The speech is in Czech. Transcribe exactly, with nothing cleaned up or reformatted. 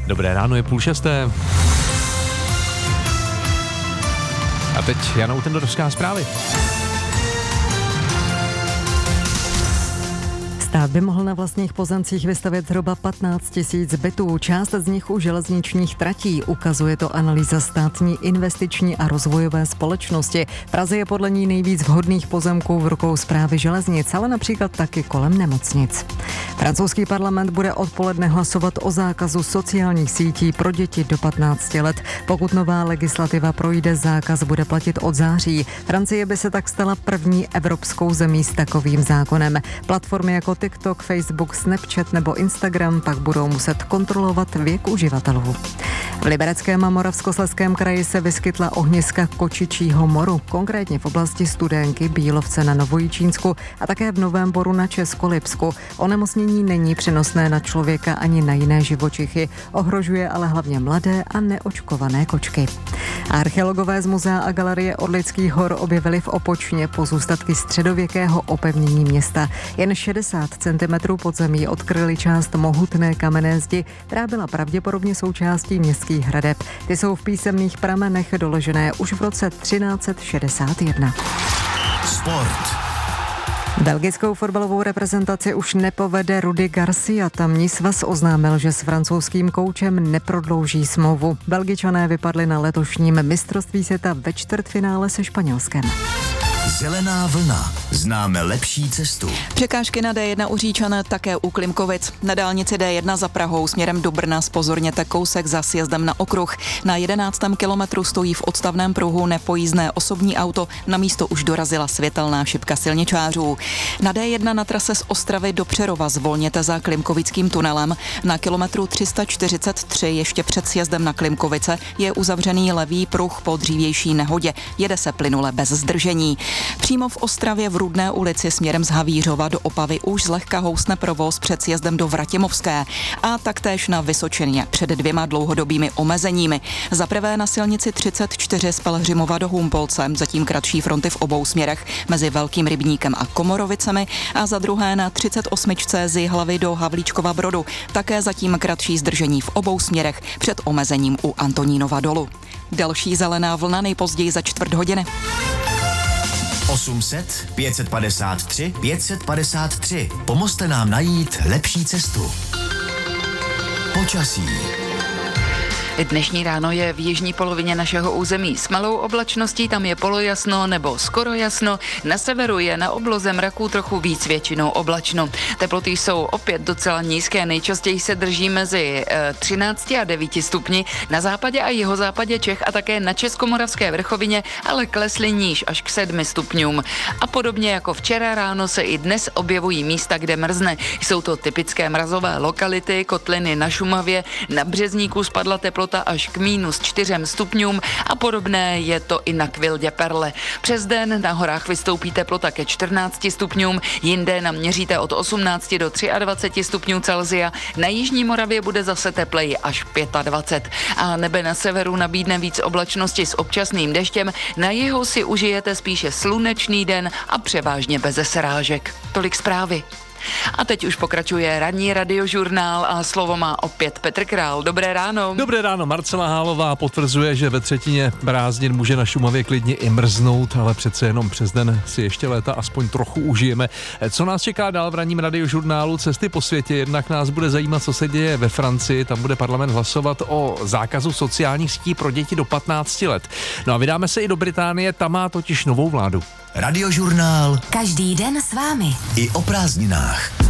Dobré ráno, je půl šesté. A teď Jana Utendorovská zprávy. Stát by mohl na vlastních pozemcích vystavět zhruba patnáct tisíc bytů, část z nich u železničních tratí. Ukazuje to analýza státní investiční a rozvojové společnosti. V Praze je podle ní nejvíc vhodných pozemků v rukou Správy železnic, ale například taky kolem nemocnic. Francouzský parlament bude odpoledne hlasovat o zákazu sociálních sítí pro děti do patnácti let. Pokud nová legislativa projde, zákaz bude platit od září. Francie by se tak stala první evropskou zemí s takovým zákonem. Platformy jako TikTok, Facebook, Snapchat nebo Instagram pak budou muset kontrolovat věk uživatelů. V Libereckém a Moravskoslezském kraji se vyskytla ohniska kočičího moru, konkrétně v oblasti Studénky, Bílovce na Novojičínsku a také v Novém Boru na Českolipsku. Onemocnění není přenosné na člověka ani na jiné živočichy, ohrožuje ale hlavně mladé a neočkované kočky. Archeologové z Muzea a galerie Orlických hor objevili v Opočně pozůstatky středověkého opevnění města. Jen šedesát centimetrů pod zemí odkryli část mohutné kamenné zdi, která byla pravděpodobně součástí městských hradeb. Ty jsou v písemných pramenech doložené už v roce třináct set šedesát jedna. Sport. Belgickou fotbalovou reprezentaci už nepovede Rudi Garcia. Tamní svaz oznámil, že s francouzským koučem neprodlouží smlouvu. Belgičané vypadli na letošním mistrovství světa ve čtvrtfinále se Španělskem. Zelená vlna. Známe lepší cestu. Překážky na dé jedna u Říčan, také u Klimkovic. Na dálnici dé jedna za Prahou směrem do Brna zpozorněte kousek za sjezdem na okruh. Na jedenáctém kilometru stojí v odstavném pruhu nepojízdné osobní auto. Na místo už dorazila světelná šipka silničářů. Na dé jedna na trase z Ostravy do Přerova zvolněte za Klimkovickým tunelem. Na kilometru tři sta čtyřicet tři ještě před sjezdem na Klimkovice je uzavřený levý pruh po dřívější nehodě. Jede se plynule bez zdržení. Přímo v Ostravě v Rudné ulici směrem z Havířova do Opavy už zlehka housne provoz před sjezdem do Vratimovské a taktéž na Vysočině před dvěma dlouhodobými omezeními. Za prvé na silnici třicet čtyři z Pelhřimova do Humpolce, zatím kratší fronty v obou směrech mezi Velkým Rybníkem a Komorovicemi, a za druhé na třicet osm z Jihlavy do Havlíčkova Brodu, také zatím kratší zdržení v obou směrech před omezením u Antonínova dolu. Další zelená vlna nejpozději za čtvrt hodiny. osm set, pět set padesát tři, pět set padesát tři. Pomozte nám najít lepší cestu. Počasí. Dnešní ráno je v jižní polovině našeho území s malou oblačností, tam je polojasno nebo skoro jasno. Na severu je na obloze mraků trochu víc, většinou oblačno. Teploty jsou opět docela nízké, nejčastěji se drží mezi třinácti a devíti stupni. Na západě a jihozápadě Čech a také na Českomoravské vrchovině, ale klesly níž až k sedmi stupňům. A podobně jako včera ráno se i dnes objevují místa, kde mrzne. Jsou to typické mrazové lokality, kotliny na Šumavě, na Březníku spadla teplota až k mínus čtyřem stupňům a podobné je to i na Kvildě Perle. Přes den na horách vystoupí teplota ke čtrnácti stupňům, jinde naměříte od osmnácti do dvaceti tří stupňů Celsia, na jižní Moravě bude zase tepleji až dvacet pět. A nebe na severu nabídne víc oblačnosti s občasným deštěm, na jihu si užijete spíše slunečný den a převážně beze srážek. Tolik zprávy. A teď už pokračuje ranní radiožurnál a slovo má opět Petr Král. Dobré ráno. Dobré ráno, Marcela Hálová potvrzuje, že ve třetině prázdnin může na Šumavě klidně i mrznout, ale přece jenom přes den si ještě léta aspoň trochu užijeme. Co nás čeká dál v ranním radiožurnálu Cesty po světě? Jednak nás bude zajímat, co se děje ve Francii, tam bude parlament hlasovat o zákazu sociálních sítí pro děti do patnácti let. No a vydáme se i do Británie, tam má totiž novou vládu. Radiožurnál. Každý den s vámi. I o prázdninách.